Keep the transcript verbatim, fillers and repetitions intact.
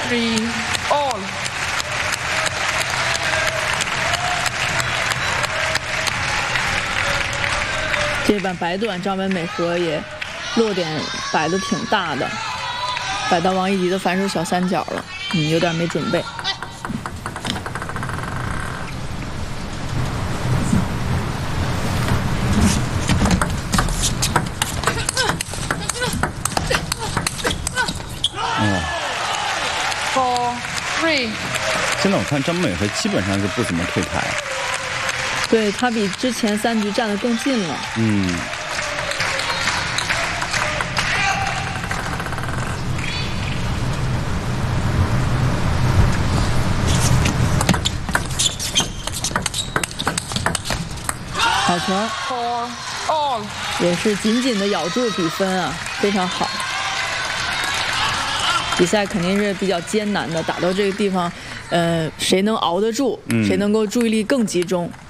three all。 这板摆短，张本美和也落点摆的挺大的，摆到王艺迪的反手小三角了，嗯，有点没准备。 哦 four three。 现在我看张本美和基本上是不怎么退台。 对，他比之前三局站得更近了。 嗯。 好球 four all。 也是紧紧的咬住比分啊，非常好。比赛肯定是比较艰难的，打到这个地方，呃，谁能熬得住， 嗯、 谁能够注意力更集中。